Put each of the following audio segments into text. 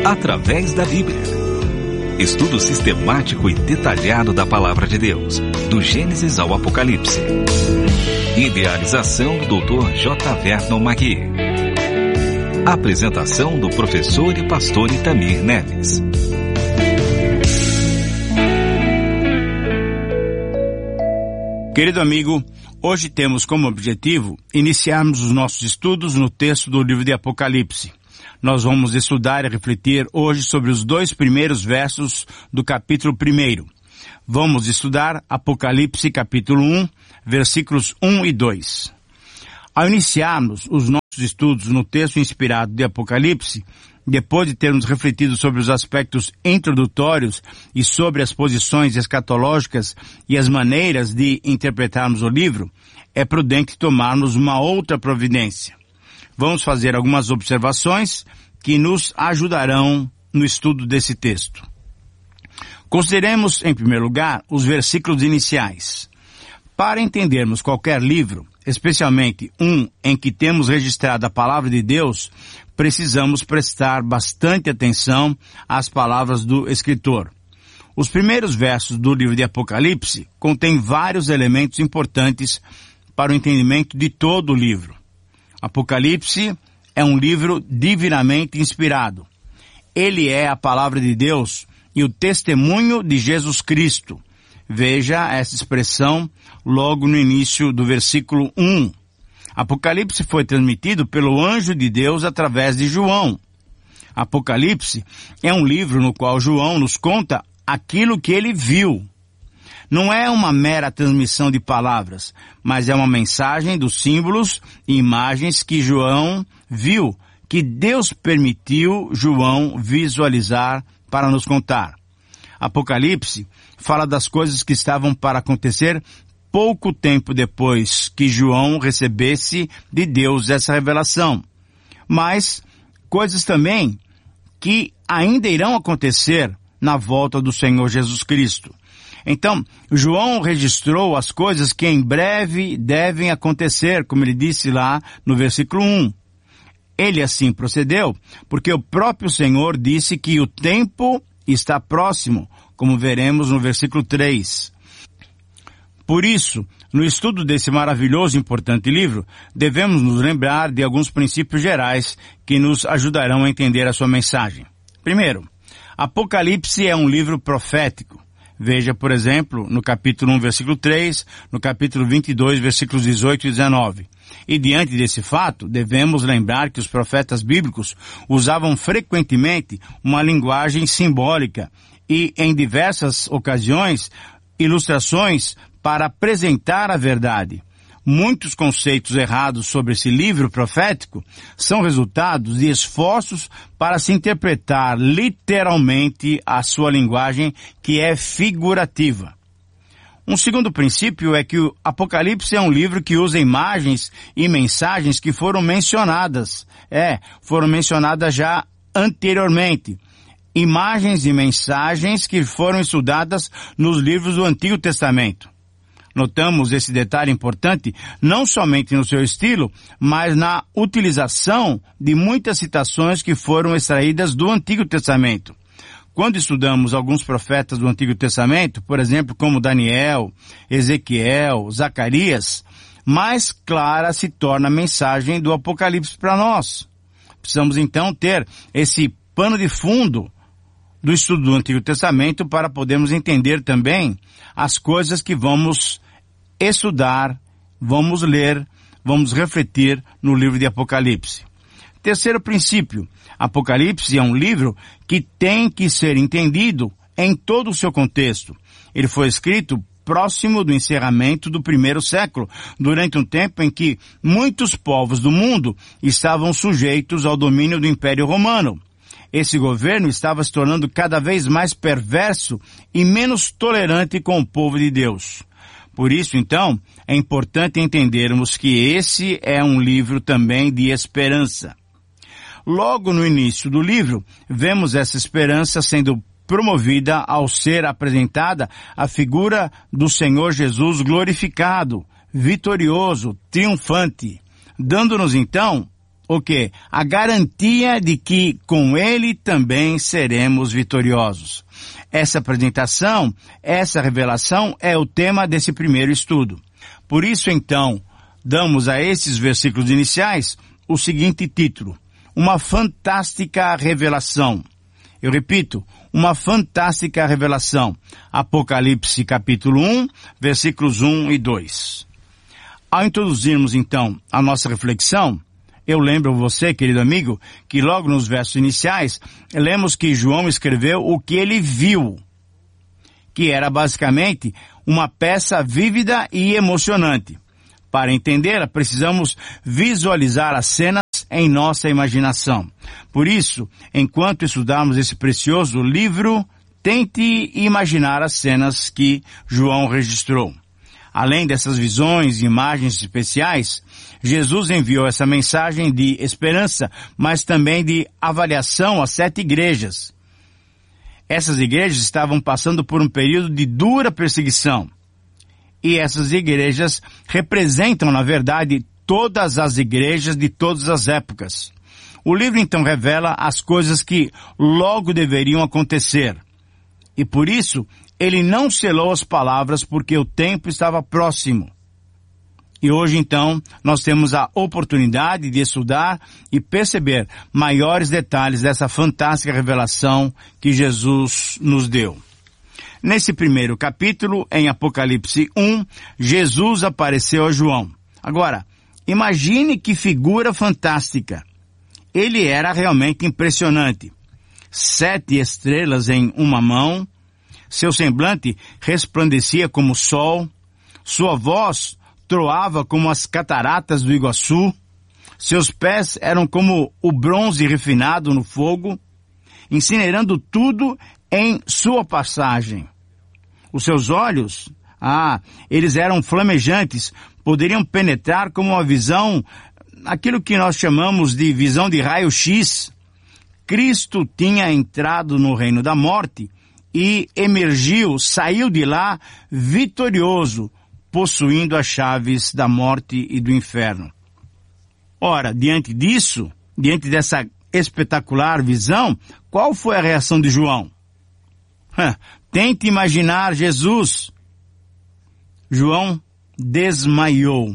através da Bíblia. Estudo sistemático e detalhado da Palavra de Deus, do Gênesis ao Apocalipse. Idealização do Dr. J. Vernon Magui. Apresentação do professor e pastor Itamir Neves. Querido amigo, hoje temos como objetivo iniciarmos os nossos estudos no texto do livro de Apocalipse. Nós vamos estudar e refletir hoje sobre os 2 primeiros versos do capítulo 1. Vamos estudar Apocalipse capítulo 1, versículos 1 e 2. Ao iniciarmos os nossos estudos no texto inspirado de Apocalipse, depois de termos refletido sobre os aspectos introdutórios e sobre as posições escatológicas e as maneiras de interpretarmos o livro, é prudente tomarmos uma outra providência. Vamos fazer algumas observações que nos ajudarão no estudo desse texto. Consideremos, em primeiro lugar, os versículos iniciais. Para entendermos qualquer livro, especialmente um em que temos registrado a palavra de Deus, precisamos prestar bastante atenção às palavras do escritor. Os primeiros versos do livro de Apocalipse contêm vários elementos importantes para o entendimento de todo o livro. Apocalipse é um livro divinamente inspirado. Ele é a palavra de Deus e o testemunho de Jesus Cristo. Veja essa expressão logo no início do versículo 1. Apocalipse foi transmitido pelo anjo de Deus através de João. Apocalipse é um livro no qual João nos conta aquilo que ele viu. Não é uma mera transmissão de palavras, mas é uma mensagem dos símbolos e imagens que João viu, que Deus permitiu João visualizar para nos contar. Apocalipse fala das coisas que estavam para acontecer pouco tempo depois que João recebesse de Deus essa revelação. Mas coisas também que ainda irão acontecer na volta do Senhor Jesus Cristo. Então, João registrou as coisas que em breve devem acontecer, como ele disse lá no versículo 1. Ele assim procedeu, porque o próprio Senhor disse que o tempo está próximo, como veremos no versículo 3. Por isso, no estudo desse maravilhoso e importante livro, devemos nos lembrar de alguns princípios gerais que nos ajudarão a entender a sua mensagem. Primeiro, Apocalipse é um livro profético. Veja, por exemplo, no capítulo 1, versículo 3, no capítulo 22, versículos 18 e 19. E diante desse fato, devemos lembrar que os profetas bíblicos usavam frequentemente uma linguagem simbólica e, em diversas ocasiões, ilustrações para apresentar a verdade. Muitos conceitos errados sobre esse livro profético são resultados de esforços para se interpretar literalmente a sua linguagem, que é figurativa. Um segundo princípio é que o Apocalipse é um livro que usa imagens e mensagens que foram mencionadas já anteriormente. Imagens e mensagens que foram estudadas nos livros do Antigo Testamento. Notamos esse detalhe importante não somente no seu estilo, mas na utilização de muitas citações que foram extraídas do Antigo Testamento. Quando estudamos alguns profetas do Antigo Testamento, por exemplo, como Daniel, Ezequiel, Zacarias, mais clara se torna a mensagem do Apocalipse para nós. Precisamos então ter esse pano de fundo do estudo do Antigo Testamento para podermos entender também as coisas que vamos estudar, vamos ler, vamos refletir no livro de Apocalipse. Terceiro princípio, Apocalipse é um livro que tem que ser entendido em todo o seu contexto. Ele foi escrito próximo do encerramento do 1º século, durante um tempo em que muitos povos do mundo estavam sujeitos ao domínio do Império Romano. Esse governo estava se tornando cada vez mais perverso e menos tolerante com o povo de Deus. Por isso, então, é importante entendermos que esse é um livro também de esperança. Logo no início do livro, vemos essa esperança sendo promovida ao ser apresentada a figura do Senhor Jesus glorificado, vitorioso, triunfante, dando-nos então o quê? A garantia de que com ele também seremos vitoriosos. Essa apresentação, essa revelação é o tema desse primeiro estudo. Por isso, então, damos a esses versículos iniciais o seguinte título: uma fantástica revelação. Eu repito, uma fantástica revelação. Apocalipse capítulo 1, versículos 1 e 2. Ao introduzirmos, então, a nossa reflexão, eu lembro você, querido amigo, que logo nos versos iniciais, lemos que João escreveu o que ele viu, que era basicamente uma peça vívida e emocionante. Para entendê-la, precisamos visualizar as cenas em nossa imaginação. Por isso, enquanto estudarmos esse precioso livro, tente imaginar as cenas que João registrou. Além dessas visões e imagens especiais, Jesus enviou essa mensagem de esperança, mas também de avaliação a 7 igrejas. Essas igrejas estavam passando por um período de dura perseguição. E essas igrejas representam, na verdade, todas as igrejas de todas as épocas. O livro então revela as coisas que logo deveriam acontecer. E por isso, ele não selou as palavras porque o tempo estava próximo. E hoje então, nós temos a oportunidade de estudar e perceber maiores detalhes dessa fantástica revelação que Jesus nos deu. Nesse primeiro capítulo, em Apocalipse 1, Jesus apareceu a João. Agora, imagine que figura fantástica. Ele era realmente impressionante. 7 estrelas em uma mão, seu semblante resplandecia como o sol, sua voz troava como as cataratas do Iguaçu, seus pés eram como o bronze refinado no fogo, incinerando tudo em sua passagem. Os seus olhos, eles eram flamejantes, poderiam penetrar como uma visão, aquilo que nós chamamos de visão de raio-x. Cristo tinha entrado no reino da morte e saiu de lá vitorioso, possuindo as chaves da morte e do inferno. Ora, diante dessa espetacular visão, qual foi a reação de João? Tente imaginar Jesus. João desmaiou.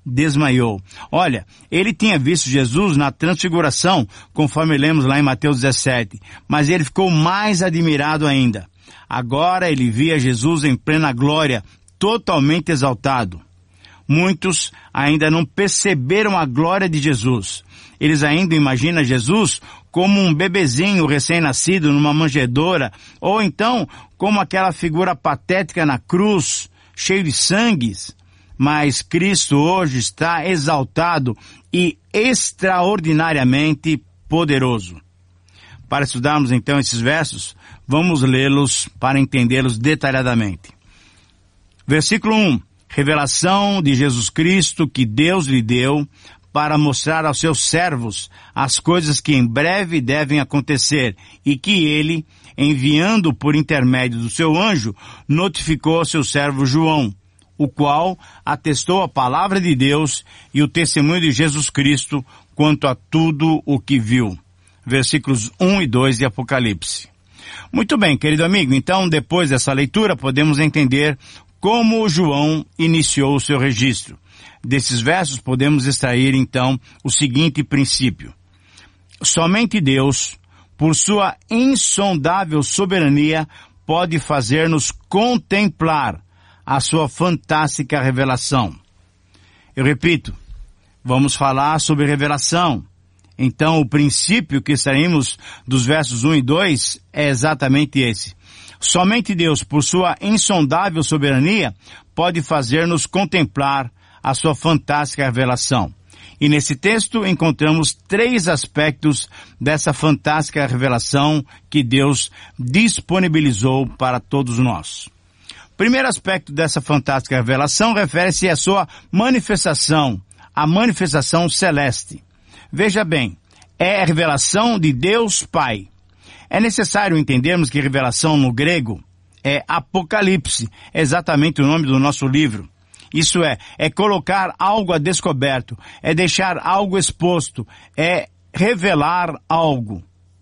Olha, ele tinha visto Jesus na transfiguração, conforme lemos lá em Mateus 17, mas ele ficou mais admirado ainda. Agora ele via Jesus em plena glória, totalmente exaltado. Muitos ainda não perceberam a glória de Jesus. Eles ainda imaginam Jesus como um bebezinho recém-nascido numa manjedoura, ou então como aquela figura patética na cruz, cheio de sangue. Mas Cristo hoje está exaltado e extraordinariamente poderoso. Para estudarmos então esses versos, vamos lê-los para entendê-los detalhadamente. Versículo 1. Revelação de Jesus Cristo que Deus lhe deu para mostrar aos seus servos as coisas que em breve devem acontecer e que ele, enviando por intermédio do seu anjo, notificou ao seu servo João, o qual atestou a palavra de Deus e o testemunho de Jesus Cristo quanto a tudo o que viu. Versículos 1 e 2 de Apocalipse. Muito bem, querido amigo, então depois dessa leitura podemos entender como João iniciou o seu registro. Desses versos podemos extrair então o seguinte princípio: somente Deus, por sua insondável soberania, pode fazer-nos contemplar a sua fantástica revelação. Eu repito, vamos falar sobre revelação. Então, o princípio que extraímos dos versos 1 e 2 é exatamente esse. Somente Deus, por sua insondável soberania, pode fazer-nos contemplar a sua fantástica revelação. E nesse texto encontramos 3 aspectos dessa fantástica revelação que Deus disponibilizou para todos nós. O primeiro aspecto dessa fantástica revelação refere-se à sua manifestação, a manifestação celeste. Veja bem, é a revelação de Deus Pai. É necessário entendermos que revelação no grego é Apocalipse, exatamente o nome do nosso livro. Isso é colocar algo a descoberto, é deixar algo exposto, é revelar algo,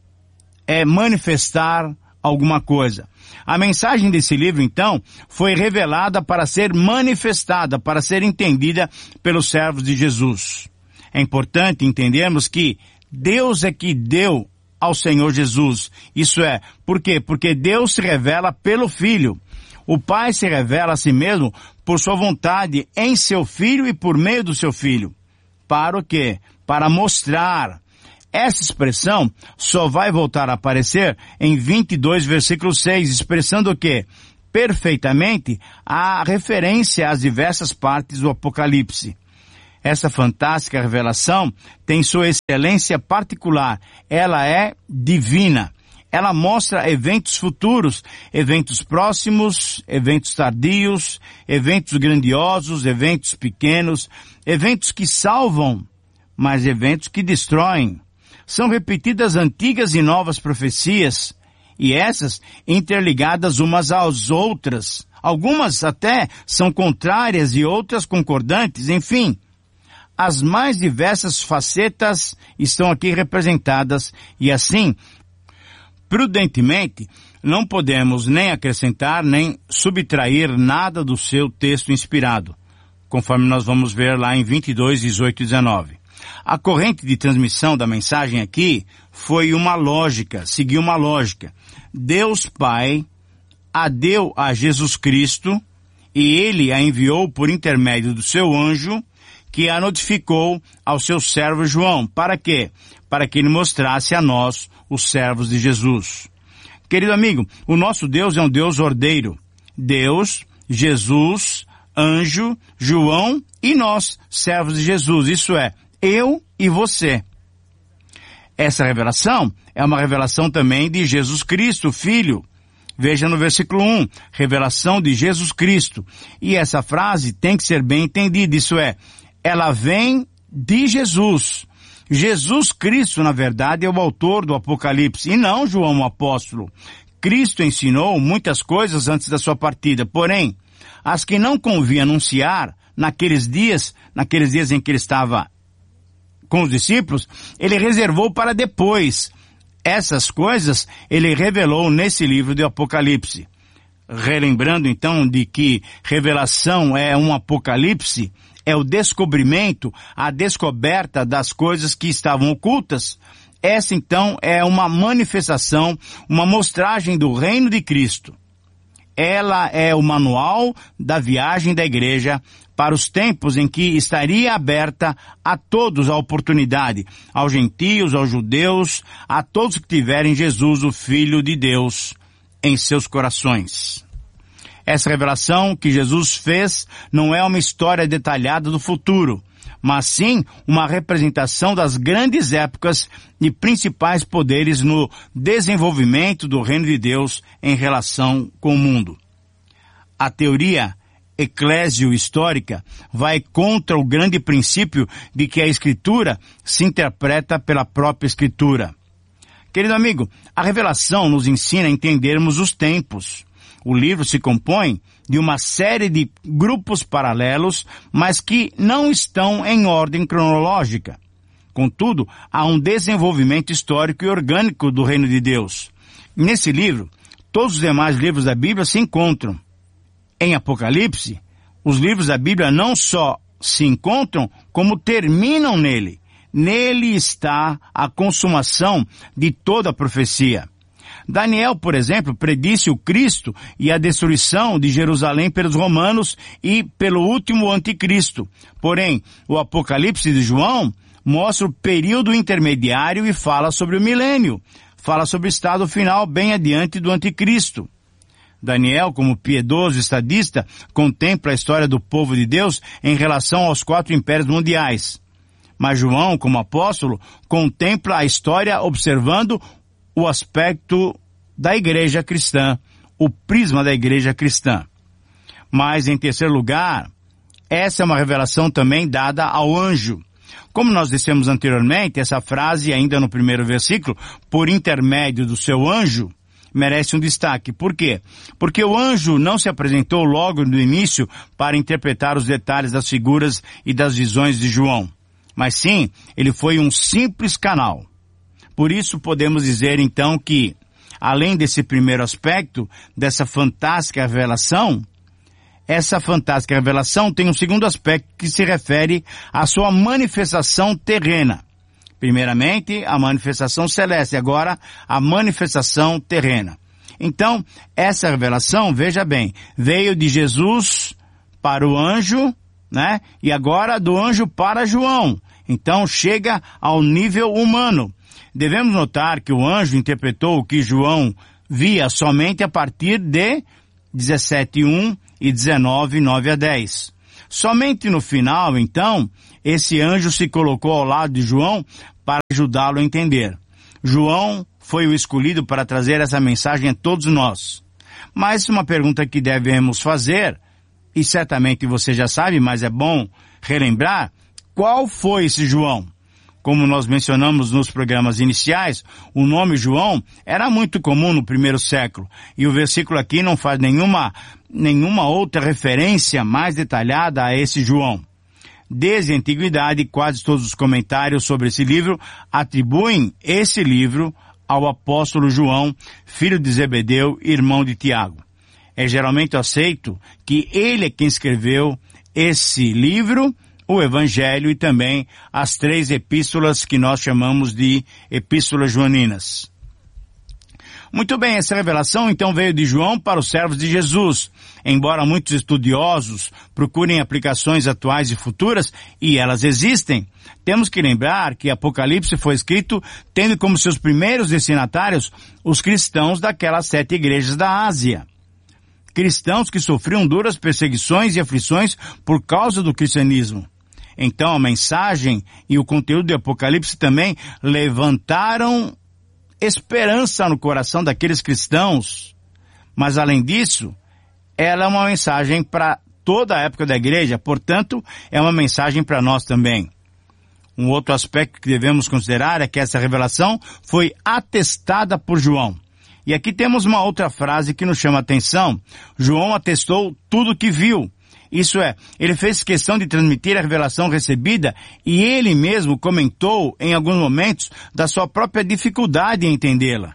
é manifestar alguma coisa. A mensagem desse livro, então, foi revelada para ser manifestada, para ser entendida pelos servos de Jesus. É importante entendermos que Deus é que deu ao Senhor Jesus. Isso é, por quê? Porque Deus se revela pelo Filho. O Pai se revela a si mesmo por sua vontade em seu Filho e por meio do seu Filho. Para o quê? Para mostrar. Essa expressão só vai voltar a aparecer em 22, versículo 6, expressando o quê? Perfeitamente a referência às diversas partes do Apocalipse. Essa fantástica revelação tem sua excelência particular. Ela é divina. Ela mostra eventos futuros, eventos próximos, eventos tardios, eventos grandiosos, eventos pequenos, eventos que salvam, mas eventos que destroem. São repetidas antigas e novas profecias, e essas interligadas umas às outras. Algumas até são contrárias e outras concordantes, enfim. As mais diversas facetas estão aqui representadas, e assim, prudentemente, não podemos nem acrescentar nem subtrair nada do seu texto inspirado, conforme nós vamos ver lá em 22, 18 e 19. A corrente de transmissão da mensagem aqui foi uma lógica, seguiu uma lógica. Deus Pai a deu a Jesus Cristo e Ele a enviou por intermédio do seu anjo, que a notificou ao seu servo João. Para quê? Para que ele mostrasse a nós, os servos de Jesus. Querido amigo, o nosso Deus é um Deus ordeiro. Deus, Jesus, anjo, João e nós, servos de Jesus. Isso é, eu e você. Essa revelação é uma revelação também de Jesus Cristo, Filho. Veja no versículo 1, revelação de Jesus Cristo. E essa frase tem que ser bem entendida, isso é, ela vem de Jesus. Jesus Cristo, na verdade, é o autor do Apocalipse, e não João o apóstolo. Cristo ensinou muitas coisas antes da sua partida, porém, as que não convinha anunciar naqueles dias em que ele estava com os discípulos, ele reservou para depois. Essas coisas ele revelou nesse livro de Apocalipse. Relembrando então de que revelação é um apocalipse, é o descobrimento, a descoberta das coisas que estavam ocultas. Essa então é uma manifestação, uma mostragem do reino de Cristo. Ela é o manual da viagem da igreja para os tempos em que estaria aberta a todos a oportunidade, aos gentios, aos judeus, a todos que tiverem Jesus, o Filho de Deus, em seus corações. Essa revelação que Jesus fez não é uma história detalhada do futuro, mas sim uma representação das grandes épocas e principais poderes no desenvolvimento do reino de Deus em relação com o mundo. A teoria eclésio-histórica vai contra o grande princípio de que a Escritura se interpreta pela própria Escritura. Querido amigo, a revelação nos ensina a entendermos os tempos. O livro se compõe de uma série de grupos paralelos, mas que não estão em ordem cronológica. Contudo, há um desenvolvimento histórico e orgânico do reino de Deus. Nesse livro, todos os demais livros da Bíblia se encontram. Em Apocalipse, os livros da Bíblia não só se encontram, como terminam nele. Nele está a consumação de toda a profecia. Daniel, por exemplo, predisse o Cristo e a destruição de Jerusalém pelos romanos e pelo último anticristo. Porém, o Apocalipse de João mostra o período intermediário e fala sobre o milênio. Fala sobre o estado final bem adiante do anticristo. Daniel, como piedoso estadista, contempla a história do povo de Deus em relação aos 4 impérios mundiais. Mas João, como apóstolo, contempla a história observando o aspecto da igreja cristã, o prisma da igreja cristã. Mas, em terceiro lugar, essa é uma revelação também dada ao anjo. Como nós dissemos anteriormente, essa frase, ainda no primeiro versículo, por intermédio do seu anjo, merece um destaque. Por quê? Porque o anjo não se apresentou logo no início para interpretar os detalhes das figuras e das visões de João, mas sim, ele foi um simples canal. Por isso podemos dizer então que, além desse primeiro aspecto, dessa fantástica revelação, essa fantástica revelação tem um segundo aspecto que se refere à sua manifestação terrena. Primeiramente, a manifestação celeste, agora a manifestação terrena. Então, essa revelação, veja bem, veio de Jesus para o anjo, né? E agora do anjo para João. Então, chega ao nível humano. Devemos notar que o anjo interpretou o que João via somente a partir de 17:1 e 19:9 a 10. Somente no final, então, esse anjo se colocou ao lado de João para ajudá-lo a entender. João foi o escolhido para trazer essa mensagem a todos nós. Mas uma pergunta que devemos fazer, e certamente você já sabe, mas é bom relembrar, qual foi esse João? Como nós mencionamos nos programas iniciais, o nome João era muito comum no primeiro século, e o versículo aqui não faz nenhuma outra referência mais detalhada a esse João. Desde a antiguidade, quase todos os comentários sobre esse livro atribuem esse livro ao apóstolo João, filho de Zebedeu, irmão de Tiago. É geralmente aceito que ele é quem escreveu esse livro, o Evangelho e também as 3 epístolas que nós chamamos de epístolas joaninas. Muito bem, essa revelação então veio de João para os servos de Jesus. Embora muitos estudiosos procurem aplicações atuais e futuras, e elas existem, temos que lembrar que Apocalipse foi escrito tendo como seus primeiros destinatários os cristãos daquelas 7 igrejas da Ásia. Cristãos que sofriam duras perseguições e aflições por causa do cristianismo. Então a mensagem e o conteúdo do Apocalipse também levantaram esperança no coração daqueles cristãos. Mas além disso, ela é uma mensagem para toda a época da igreja, portanto, é uma mensagem para nós também. Um outro aspecto que devemos considerar é que essa revelação foi atestada por João. E aqui temos uma outra frase que nos chama a atenção. João atestou tudo o que viu. Isso é, ele fez questão de transmitir a revelação recebida e ele mesmo comentou em alguns momentos da sua própria dificuldade em entendê-la.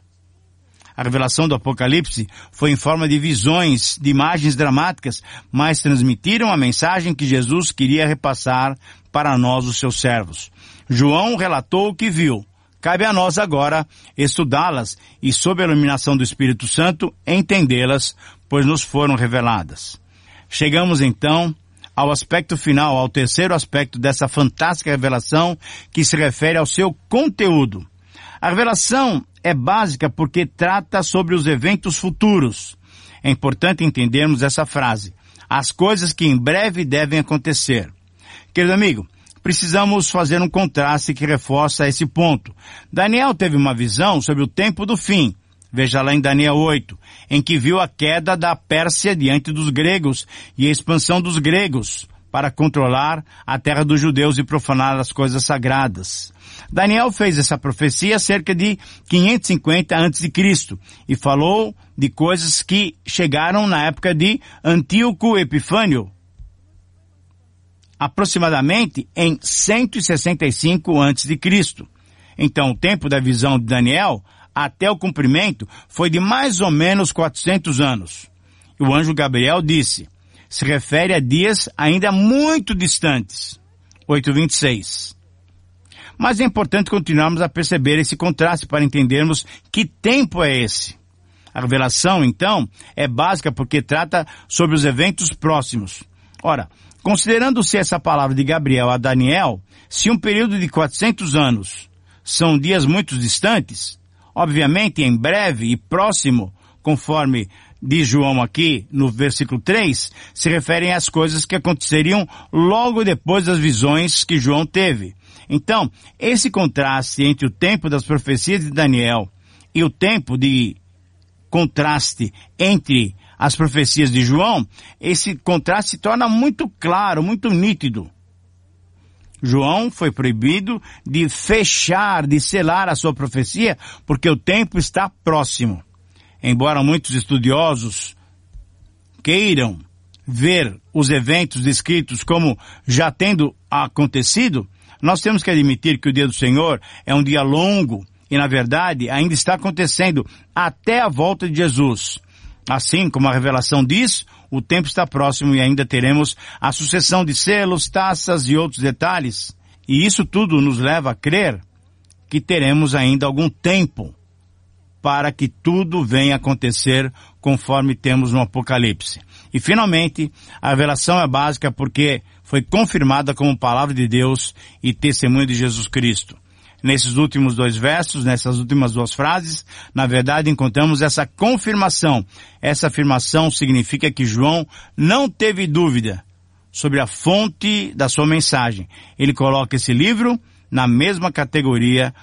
A revelação do Apocalipse foi em forma de visões, de imagens dramáticas, mas transmitiram a mensagem que Jesus queria repassar para nós, os seus servos. João relatou o que viu. Cabe a nós agora estudá-las e, sob a iluminação do Espírito Santo, entendê-las, pois nos foram reveladas. Chegamos então ao aspecto final, ao terceiro aspecto dessa fantástica revelação que se refere ao seu conteúdo. A revelação é básica porque trata sobre os eventos futuros. É importante entendermos essa frase. As coisas que em breve devem acontecer. Querido amigo, precisamos fazer um contraste que reforça esse ponto. Daniel teve uma visão sobre o tempo do fim. Veja lá em Daniel 8, em que viu a queda da Pérsia diante dos gregos e a expansão dos gregos para controlar a terra dos judeus e profanar as coisas sagradas. Daniel fez essa profecia cerca de 550 a.C. e falou de coisas que chegaram na época de Antíoco Epifânio, aproximadamente em 165 a.C. Então, o tempo da visão de Daniel até o cumprimento foi de mais ou menos 400 anos. E o anjo Gabriel disse, se refere a dias ainda muito distantes. 8:26. Mas é importante continuarmos a perceber esse contraste para entendermos que tempo é esse. A revelação, então, é básica porque trata sobre os eventos próximos. Ora, considerando-se essa palavra de Gabriel a Daniel, se um período de 400 anos são dias muito distantes, obviamente em breve e próximo, conforme diz João aqui no versículo 3, se referem às coisas que aconteceriam logo depois das visões que João teve. Então, esse contraste entre o tempo das profecias de Daniel e o tempo de contraste entre as profecias de João, esse contraste se torna muito claro, muito nítido. João foi proibido de fechar, de selar a sua profecia, porque o tempo está próximo. embora muitos estudiosos queiram ver os eventos descritos como já tendo acontecido, nós temos que admitir que o dia do Senhor é um dia longo e, na verdade, ainda está acontecendo até a volta de Jesus. Assim como a revelação diz, o tempo está próximo e ainda teremos a sucessão de selos, taças e outros detalhes. E isso tudo nos leva a crer que teremos ainda algum tempo para que tudo venha acontecer conforme temos no Apocalipse. E finalmente, a revelação é básica porque foi confirmada como palavra de Deus e testemunho de Jesus Cristo. Nesses últimos 2 versos, nessas últimas 2 frases, na verdade encontramos essa confirmação. Essa afirmação significa que João não teve dúvida sobre a fonte da sua mensagem. Ele coloca esse livro na mesma categoria